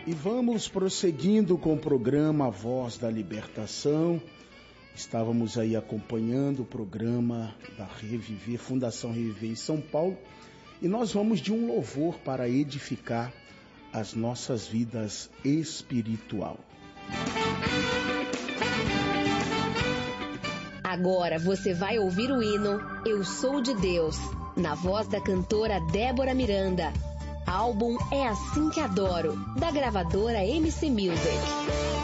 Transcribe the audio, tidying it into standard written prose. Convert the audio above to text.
E vamos prosseguindo com o programa Voz da Libertação. Estávamos aí acompanhando o programa da Reviver, Fundação Reviver em São Paulo. E nós vamos de um louvor para edificar as nossas vidas espiritual. Agora você vai ouvir o hino Eu Sou de Deus, na voz da cantora Débora Miranda. Álbum É Assim Que Adoro, da gravadora MC Music.